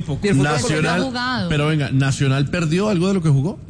equipo. Nacional, pero venga, ¿Nacional perdió algo de lo que jugó?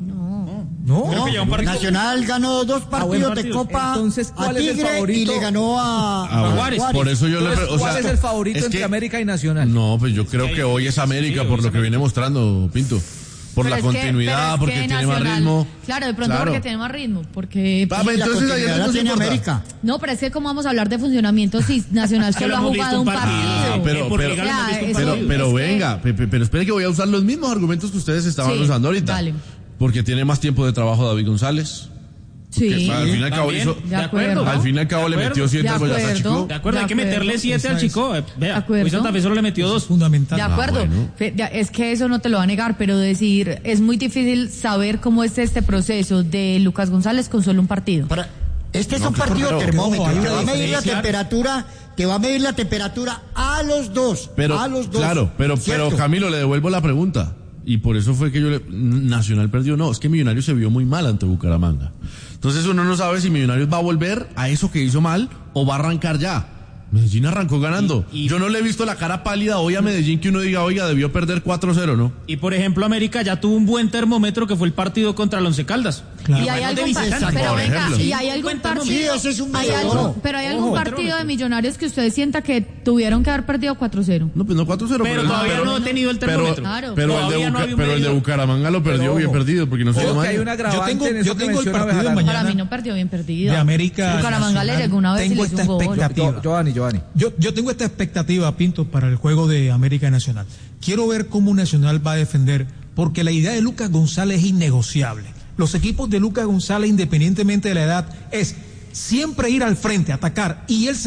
No, Nacional ganó 2 partidos de Copa. Entonces, ¿cuál a Tigre es el favorito? Y le ganó a Juárez. Por eso yo ¿Cuál es el favorito entre América y Nacional? No, pues yo creo que hoy es América, por lo que viene mostrando Pinto. Por pero la continuidad, porque tiene Nacional, más ritmo. Claro, de pronto porque tiene más ritmo, porque... entonces ahí no tiene América. No, pero es que cómo vamos a hablar de funcionamiento si Nacional solo ha jugado un partido. Pero venga, pero espere que voy a usar los mismos argumentos que ustedes estaban usando ahorita. Dale. Porque tiene más tiempo de trabajo David González. Sí. Al fin y al cabo hizo, al fin y al cabo le metió 7 al Boyacá Chico. De acuerdo, hay que meterle 7 al Chico. Vea, hoy Santa Fe solo le metió 2. Fundamental. De acuerdo. Es que eso no te lo va a negar, pero decir, es muy difícil saber cómo es este proceso de Lucas González con solo un partido. Este es un partido termómetro. Te va a medir la temperatura. Te va a medir la temperatura a los dos. A los dos. Claro, pero Camilo, le devuelvo la pregunta. Y por eso fue que Nacional perdió. No, es que Millonarios se vio muy mal ante Bucaramanga. Entonces uno no sabe si Millonarios va a volver a eso que hizo mal o va a arrancar ya. Medellín arrancó ganando. Yo no le he visto la cara pálida hoy a Medellín que uno diga, oiga, debió perder 4-0, ¿no? Y por ejemplo, América ya tuvo un buen termómetro que fue el partido contra el Once Caldas. Claro. Y hay algún partido, sí, ese es un pero hay algún partido de Millonarios que ustedes sienta que tuvieron que haber perdido 4-0. No, pues no 4-0. Pero todavía no ha tenido el termómetro. Pero el de Bucaramanga lo perdió bien perdido porque no se dio mal. Yo tengo el partido de mañana. Para mí no perdió bien perdido. De América. Bucaramanga le llegó una vez y le hizo un gol. Giovanni. Yo tengo esta expectativa, Pinto, para el juego de América y Nacional. Quiero ver cómo Nacional va a defender, porque la idea de Lucas González es innegociable. Los equipos de Lucas González, independientemente de la edad, es siempre ir al frente, atacar, y él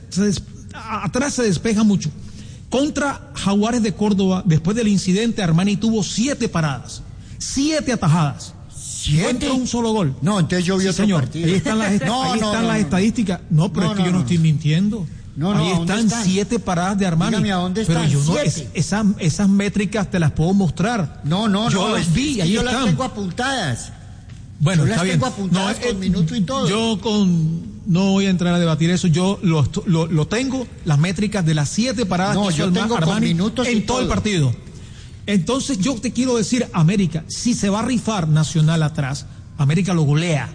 atrás se despeja mucho. Contra Jaguares de Córdoba, después del incidente, Armani tuvo 7 paradas, 7 atajadas. 7 un solo gol. No, entonces yo vi otro señor, partido. Ahí están las estadísticas. No, pero es que yo no estoy mintiendo. Ahí están 7 paradas de Armani. Dígame, ¿a dónde están? Pero yo no, esas métricas te las puedo mostrar. Yo las vi, ahí yo están. Las tengo apuntadas. Bueno, yo está las bien. tengo apuntadas con minuto y todo. No voy a entrar a debatir eso. Yo lo tengo, las métricas de las 7 paradas que hizo Armani en todo el partido. Entonces yo te quiero decir, América, si se va a rifar Nacional atrás, América lo golea.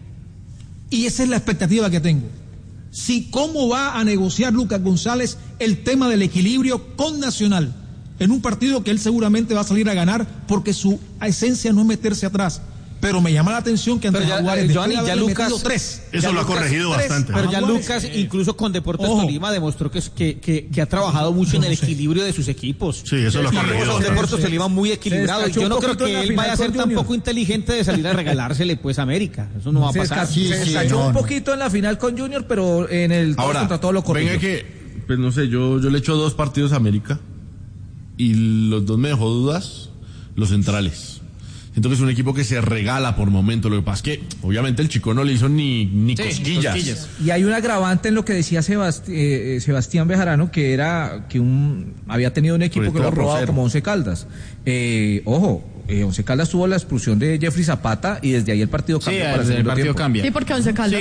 Y esa es la expectativa que tengo. ¿Cómo va a negociar Lucas González el tema del equilibrio con Nacional? En un partido que él seguramente va a salir a ganar porque su esencia no es meterse atrás. Pero me llama la atención que ante Jaguares ya Lucas, 3. Eso lo ha corregido bastante. Pero ya Lucas, incluso con Deportes Tolima, demostró que ha trabajado mucho en el equilibrio de sus equipos. Sí, eso lo ha corregido. Deportes Tolima muy equilibrado. Yo no creo que él vaya a ser tan poco inteligente de salir a regalársele pues a América. Eso no va a pasar. Se escachó un poquito en la final con Junior, pero en el ahora, contra todo lo corrido. Venga que, pues no sé, yo le echo 2 partidos a América y los 2 me dejó dudas, los centrales. Entonces es un equipo que se regala por momento. Lo que pasa es que obviamente el Chico no le hizo ni cosquillas. Y hay un agravante en lo que decía Sebastián Bejarano, que era que había tenido un equipo que lo ha robado como Once Caldas. Once Caldas tuvo la expulsión de Jeffrey Zapata y desde ahí el partido cambia para el segundo tiempo. Cambia. Sí, porque Once Caldas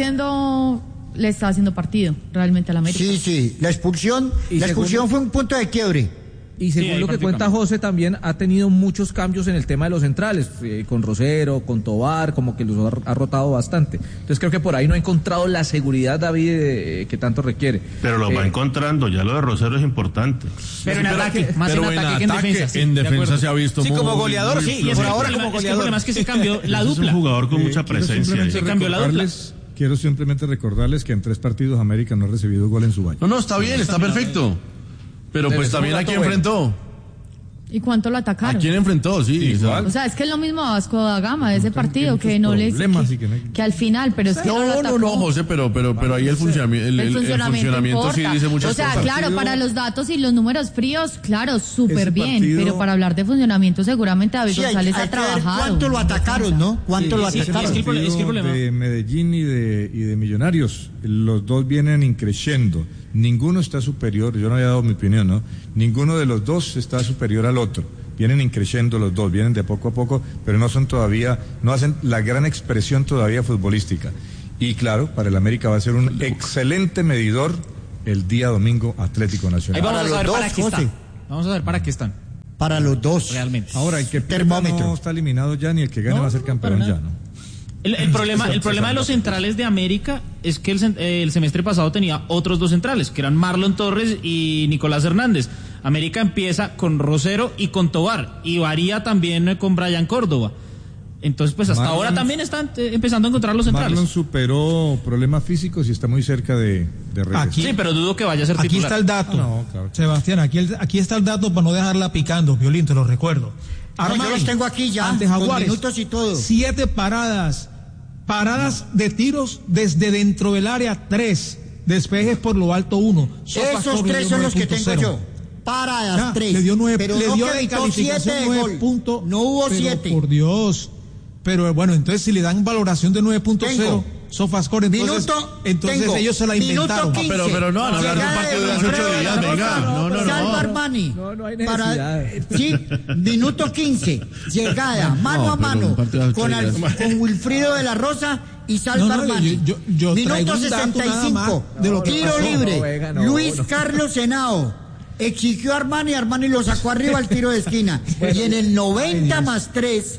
le está haciendo partido realmente al América. Sí, la expulsión fue un punto de quiebre. Y según lo que cuenta José, también ha tenido muchos cambios en el tema de los centrales, con Rosero, con Tobar, como que los ha rotado bastante. Entonces creo que por ahí no ha encontrado la seguridad, David, que tanto requiere. Pero lo va encontrando, ya lo de Rosero es importante. Pero en ataque, más en ataque que en defensa. Sí, en defensa se ha visto muy como goleador, sí, y por ahora como goleador. Es que el problema es que se cambió la dupla. Es un jugador con mucha presencia. Se cambió la dupla. Quiero simplemente recordarles que en 3 partidos América no ha recibido gol en su baño. No, está bien, está perfecto. Pero pues también a quién enfrentó. ¿Y cuánto lo atacaron? ¿A quién enfrentó? Sí, igual. O sea, es que es lo mismo a Vasco da Gama de ese partido, que no les que al final, pero es que no, José, pero ahí el funcionamiento sí dice muchas cosas. O sea, claro, para los datos y los números fríos, claro, súper bien, pero para hablar de funcionamiento seguramente David González ha trabajado. ¿Cuánto lo atacaron, no? ¿Cuánto lo atacaron? Es que el problema de Medellín y de Millonarios, los dos vienen increciendo. Ninguno está superior, yo no había dado mi opinión, ¿no? Ninguno de los dos está superior al otro. Vienen increciendo los dos, vienen de poco a poco, pero no hacen la gran expresión todavía futbolística. Y claro, para el América va a ser un excelente medidor el día domingo Atlético Nacional. Ahí vamos a ver para qué están. para los dos. Realmente. Ahora, el que termómetro no está eliminado ya, ni el que gane va a ser campeón ya, ¿no? El problema de los centrales de América es que el semestre pasado tenía otros dos centrales, que eran Marlon Torres y Nicolás Hernández. América empieza con Rosero y con Tobar, y varía también con Brian Córdoba. Entonces, pues hasta ahora también están empezando a encontrar los centrales. Marlon superó problemas físicos y está muy cerca de regresar. Sí, pero dudo que vaya a ser titular. Aquí está el dato. Claro. Sebastián, aquí está el dato para no dejarla picando, Violín, te lo recuerdo. Armani, yo los tengo aquí ya, ante Jaguares, con minutos y todo. 7 paradas de tiros desde dentro del área, 3 despejes por lo alto, 1. Esos 3 son los que tengo yo. Paradas, 3. Le dio 9, pero le no dio que de calificación 9 puntos. No hubo 7. Por Dios. Pero bueno, entonces si le dan valoración de 9.0, SofaScore, entonces ellos se la inventaron. 15, pero no, hablar de un partido de hace 8 días, venga. No. Salva Armani. No hay necesidad. Sí, minuto 15, llegada, mano a mano, con Wilfrido de la Rosa y Salva Armani. Minuto 65, tiro libre, Luis Carlos Henao. Exigió a Armani lo sacó arriba al tiro de esquina. Y en el 90 más 3,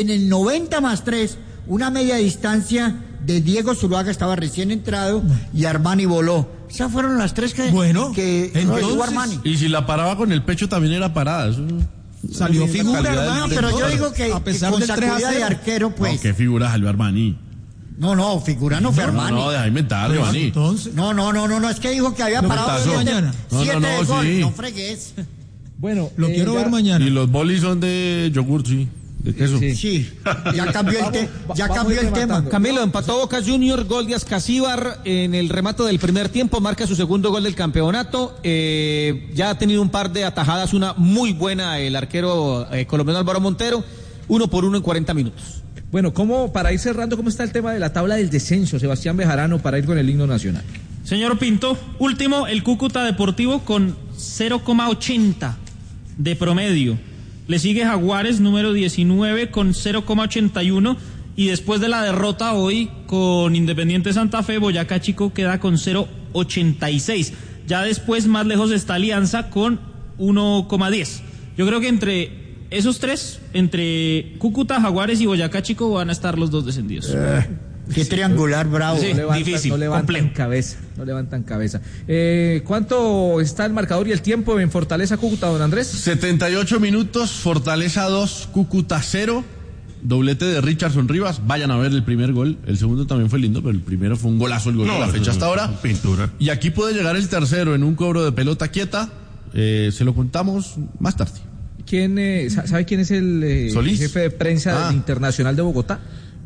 una media distancia de Diego Zuluaga, estaba recién entrado, y Armani voló. Esas fueron las 3 que tuvo Armani. Y si la paraba con el pecho también era parada. Eso salió figura, pero yo digo que a pesar con del sacudida de arquero, pues. No, ¿qué figura salió Armani? No, figura no fue Armani. No, deja inventar, Giovanni. Entonces, no, es que dijo que había parado 7 de gol, no fregues. Bueno, lo quiero ver mañana. Y los bolis son de yogur, sí. De queso. Sí, ya cambió el tema. Camilo, empató Boca Junior, gol de Ascasíbar en el remate del primer tiempo, marca su segundo gol del campeonato. Ya ha tenido un par de atajadas, una muy buena el arquero colombiano Álvaro Montero, 1-1 en 40 minutos. Bueno, para ir cerrando, ¿cómo está el tema de la tabla del descenso, Sebastián Bejarano, para ir con el himno nacional? Señor Pinto, último, el Cúcuta Deportivo con 0,80 de promedio. Le sigue Jaguares, número 19, con 0,81. Y después de la derrota hoy con Independiente Santa Fe, Boyacá Chico queda con 0,86. Ya después, más lejos, está Alianza con 1,10. Yo creo que entre esos tres, entre Cúcuta, Jaguares y Boyacá Chico, van a estar los dos descendidos. Qué triangular bravo. Sí, difícil, no levantan cabeza. ¿Cuánto está el marcador y el tiempo en Fortaleza Cúcuta, don Andrés? 78 minutos, Fortaleza 2, Cúcuta 0. Doblete de Richardson Rivas. Vayan a ver el primer gol. El segundo también fue lindo, pero el primero fue un golazo, el gol de la fecha hasta ahora. Pintura. Y aquí puede llegar el tercero en un cobro de pelota quieta. Se lo contamos más tarde. ¿Sabe quién es el jefe de prensa del Internacional de Bogotá?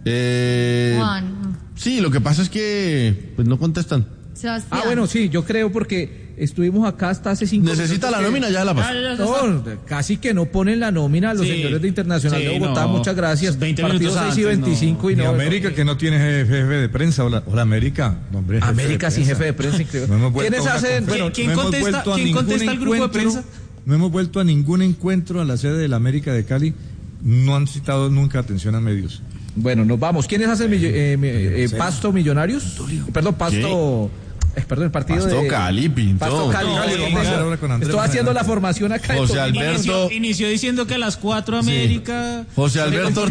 Juan. Sí, lo que pasa es que pues no contestan. Sebastián. Bueno, sí, yo creo porque estuvimos acá hasta hace 5 minutos. ¿Necesita la nómina? Ya la pasó. No, casi que no ponen la nómina los señores de Internacional de Bogotá. Muchas gracias. 20 Partidos 6 y 25 y no. América que no tiene jefe de prensa. Hola América. No, hombre, América sin jefe de prensa, increíble. ¿Quiénes hacen? ¿Quién contesta el grupo de prensa? No hemos vuelto a ningún encuentro a la sede de la América de Cali. No han citado nunca atención a medios. Bueno, nos vamos. ¿Quiénes hacen Pasto Millonarios? Perdón, Pasto. Perdón, el partido Pasto de Cali, Pinto. Pasto Cali. Estoy haciendo la formación acá. José Alberto. Inició diciendo que a las 4 América. José Alberto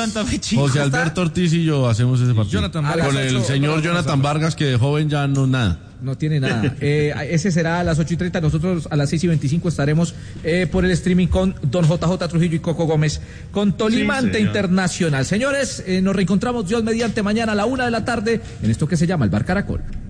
Ortiz y yo hacemos ese partido. Con el señor Jonathan Vargas, que de joven ya no nada. No tiene nada. Ese será a las 8:30. Nosotros a las 6:25 estaremos por el streaming con don JJ Trujillo y Coco Gómez con Tolima ante Internacional. Señores, nos reencontramos Dios mediante mañana a la 1:00 p.m. en esto que se llama el Bar Caracol.